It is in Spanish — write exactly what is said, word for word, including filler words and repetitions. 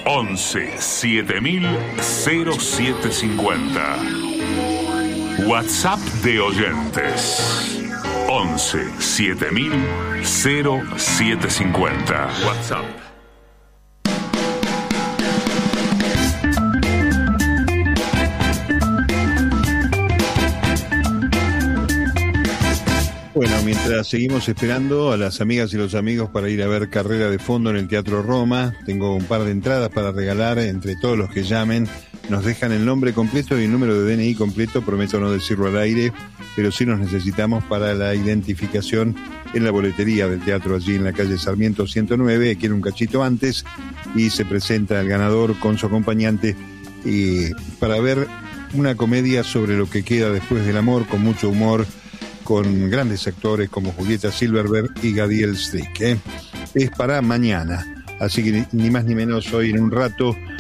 once siete mil cero siete cincuenta. WhatsApp de oyentes once siete mil cero siete cincuenta. WhatsApp. Bueno, mientras seguimos esperando a las amigas y los amigos para ir a ver Carrera de Fondo en el Teatro Roma, tengo un par de entradas para regalar entre todos los que llamen. Nos dejan el nombre completo y el número de D N I completo, prometo no decirlo al aire, pero sí nos necesitamos para la identificación en la boletería del teatro allí en la calle Sarmiento ciento nueve, quiero un cachito antes, y se presenta el ganador con su acompañante y para ver una comedia sobre lo que queda después del amor, con mucho humor, con grandes actores como Julieta Silverberg y Gadiel Strick, ¿eh? Es para mañana, así que ni más ni menos hoy en un rato